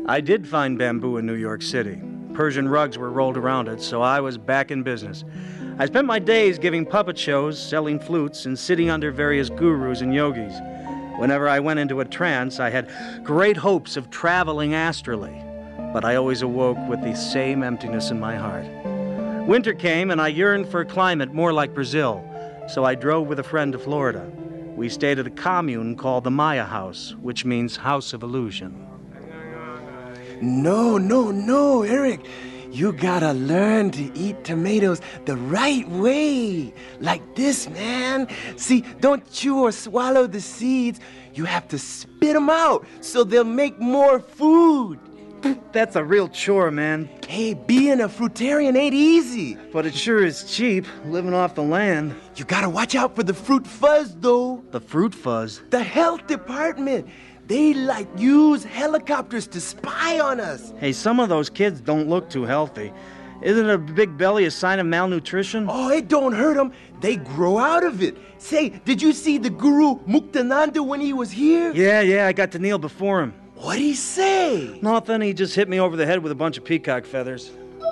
I did find bamboo in New York City. Persian rugs were rolled around it, so I was back in business. I spent my days giving puppet shows, selling flutes, and sitting under various gurus and yogis. Whenever I went into a trance, I had great hopes of traveling astrally, but I always awoke with the same emptiness in my heart. Winter came, and I yearned for a climate more like Brazil, so I drove with a friend to Florida. We stayed at a commune called the Maya House, which means House of Illusion. No, Eric. You gotta learn to eat tomatoes the right way. Like this, man. See, don't chew or swallow the seeds. You have to spit them out so they'll make more food. That's a real chore, man. Hey, being a fruitarian ain't easy. But it sure is cheap, living off the land. You gotta watch out for the fruit fuzz, though. The fruit fuzz? The health department. They, use helicopters to spy on us. Hey, some of those kids don't look too healthy. Isn't a big belly a sign of malnutrition? Oh, it don't hurt them. They grow out of it. Say, did you see the guru Muktananda when he was here? Yeah, I got to kneel before him. What'd he say? Nothing, he just hit me over the head with a bunch of peacock feathers.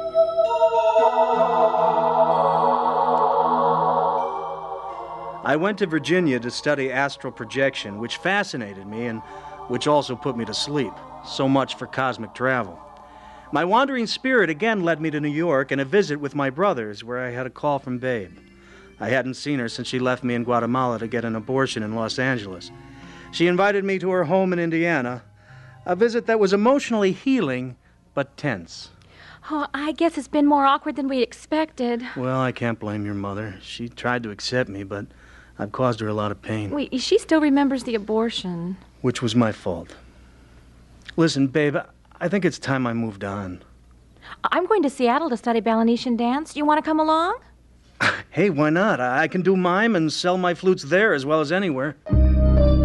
I went to Virginia to study astral projection, which fascinated me and which also put me to sleep. So much for cosmic travel. My wandering spirit again led me to New York and a visit with my brothers, where I had a call from Babe. I hadn't seen her since she left me in Guatemala to get an abortion in Los Angeles. She invited me to her home in Indiana, a visit that was emotionally healing, but tense. Oh, I guess it's been more awkward than we expected. Well, I can't blame your mother. She tried to accept me, but I've caused her a lot of pain. Wait, she still remembers the abortion. Which was my fault. Listen, babe, I think it's time I moved on. I'm going to Seattle to study Balinesian dance. You want to come along? Hey, why not? I can do mime and sell my flutes there as well as anywhere.